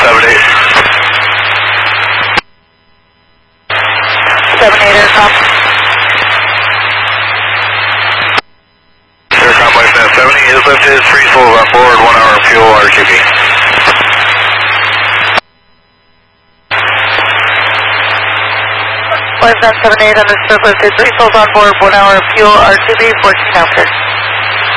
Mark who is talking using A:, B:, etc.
A: 78 Aircom.
B: Aircom Westnet 70 is lifted, free souls on board, 1 hour of fuel, RQB.
A: Westnet 78 understood, lifted, free souls on board, 1 hour of fuel, RTB, 14 after.